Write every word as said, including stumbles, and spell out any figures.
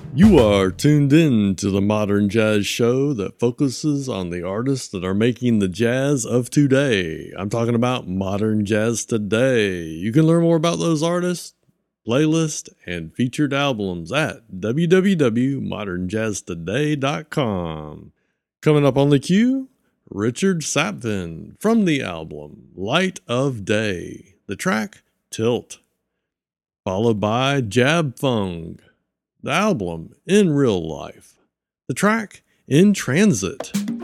You are tuned in to the Modern Jazz Show that focuses on the artists that are making the jazz of today. I'm talking about Modern Jazz Today. You can learn more about those artists, playlists, and featured albums at w w w dot modern jazz today dot com. Coming up on the queue, Richard Sapvin from the album Light of Day, the track Tilt, followed by Jab Fung, the album In Real Life, the track In Transit.